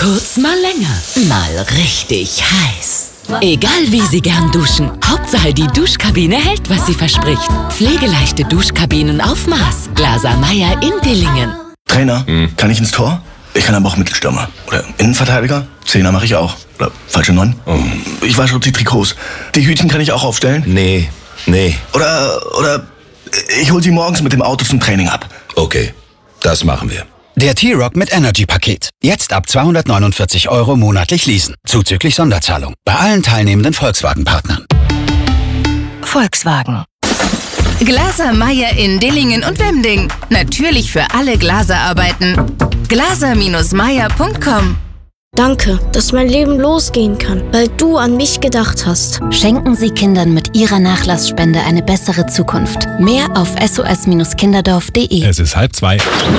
Kurz, mal länger. Mal richtig heiß. Egal wie Sie gern duschen, Hauptsache die Duschkabine hält, was sie verspricht. Pflegeleichte Duschkabinen auf Maß. Glaser Meyer in Dillingen. Trainer, kann ich ins Tor? Ich kann aber auch Mittelstürmer. Oder Innenverteidiger? Zehner mache ich auch. Oder falsche 9? Ich wasche die Trikots. Die Hütchen kann ich auch aufstellen? Nee. Oder ich hol sie morgens mit dem Auto zum Training ab. Okay, das machen wir. Der T-Rock mit Energy-Paket. Jetzt ab 249 € monatlich leasen. Zuzüglich Sonderzahlung. Bei allen teilnehmenden Volkswagen-Partnern. Volkswagen. Glaser Meyer in Dillingen und Wemding. Natürlich für alle Glaserarbeiten. glaser-meyer.com. Danke, dass mein Leben losgehen kann, weil du an mich gedacht hast. Schenken Sie Kindern mit Ihrer Nachlassspende eine bessere Zukunft. Mehr auf sos-kinderdorf.de. Es ist 1:30.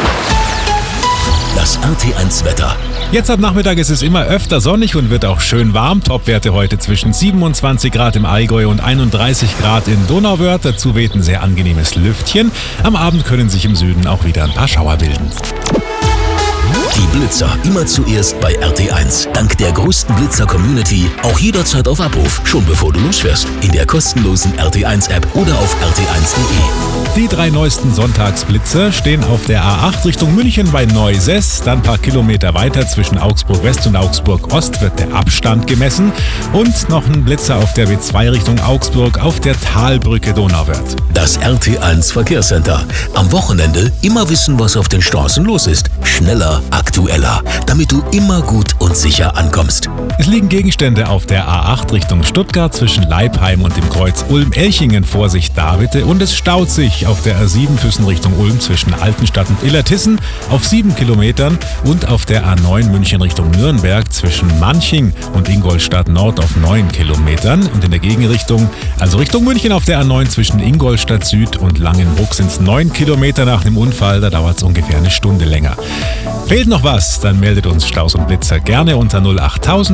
Das RT1-Wetter. Jetzt am Nachmittag ist es immer öfter sonnig und wird auch schön warm. Topwerte heute zwischen 27 Grad im Allgäu und 31 Grad in Donauwörth. Dazu weht ein sehr angenehmes Lüftchen. Am Abend können sich im Süden auch wieder ein paar Schauer bilden. Die Blitzer immer zuerst bei RT1. Dank der größten Blitzer-Community auch jederzeit auf Abruf, schon bevor du losfährst. In der kostenlosen RT1-App oder auf rt1.de. Die 3 neuesten Sonntagsblitzer stehen auf der A8 Richtung München bei Neusess. Dann ein paar Kilometer weiter zwischen Augsburg West und Augsburg Ost wird der Abstand gemessen. Und noch ein Blitzer auf der B2 Richtung Augsburg auf der Talbrücke Donauwörth. Das RT1 Verkehrscenter. Am Wochenende immer wissen, was auf den Straßen los ist. Schneller, aktueller, damit du immer gut und sicher ankommst. Es liegen Gegenstände auf der A8 Richtung Stuttgart zwischen Leipheim und dem Kreuz Ulm-Elchingen. Vorsicht da bitte. Und es staut sich auf der A7 Füssen Richtung Ulm zwischen Altenstadt und Illertissen auf 7 Kilometern und auf der A9 München Richtung Nürnberg zwischen Manching und Ingolstadt Nord auf 9 Kilometern. Und in der Gegenrichtung, also Richtung München auf der A9 zwischen Ingolstadt Süd und Langenbruck sind es 9 Kilometer nach dem Unfall. Da dauert es ungefähr eine Stunde länger. Fehlt noch was? Dann meldet uns Staus und Blitzer gerne unter 08000